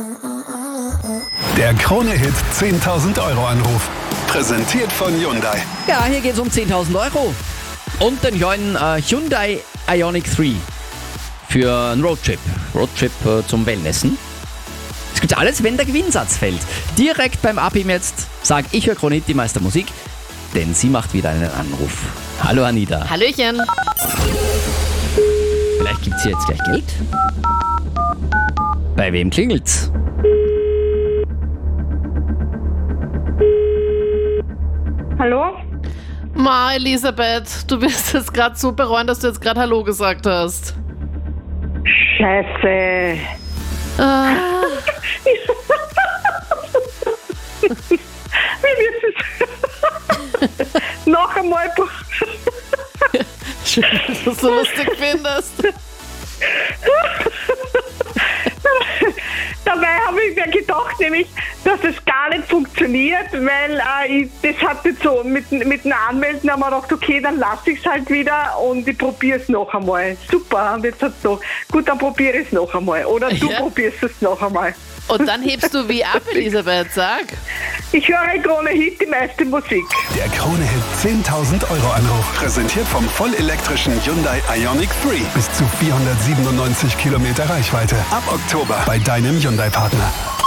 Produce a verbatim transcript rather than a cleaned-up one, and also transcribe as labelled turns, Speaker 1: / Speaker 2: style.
Speaker 1: Der Krone-Hit zehntausend Euro Anruf. Präsentiert von Hyundai.
Speaker 2: Ja, hier geht's um zehntausend Euro. Und den neuen äh, Hyundai Ioniq drei für einen Roadtrip. Roadtrip äh, zum Wellnessen. Es gibt alles, wenn der Gewinnsatz fällt. Direkt beim Abheben jetzt sag ich höre Krone-Hit die Meistermusik, denn sie macht wieder einen Anruf. Hallo Anita.
Speaker 3: Hallöchen.
Speaker 2: Vielleicht gibt's hier jetzt gleich Geld? Bei wem klingelt's?
Speaker 4: Hallo?
Speaker 3: Ma, Elisabeth, du wirst jetzt gerade so bereuen, dass du jetzt gerade Hallo gesagt hast.
Speaker 4: Scheiße.
Speaker 3: Ah,
Speaker 4: Wie wird es? Noch einmal.
Speaker 3: schön, dass du so lustig findest.
Speaker 4: Dabei habe ich mir gedacht, nämlich, dass es gar nicht funktioniert, weil äh, ich, das hat jetzt so mit, mit dem Anmelden haben wir gedacht, okay, dann lasse ich es halt wieder und ich probiere es noch einmal. Super, und jetzt hat's so. Gut, dann probiere ich es noch einmal. Oder du
Speaker 3: Ja.
Speaker 4: probierst es noch einmal.
Speaker 3: Und dann hebst du wie ab, Elisabeth, sag.
Speaker 4: Ich höre Krone-Hit, die meiste Musik.
Speaker 1: Der Krone-Hit zehntausend Euro Anruf. Präsentiert vom vollelektrischen Hyundai Ioniq drei. Bis zu vierhundertsiebenundneunzig Kilometer Reichweite. Ab Oktober bei deinem Hyundai-Partner.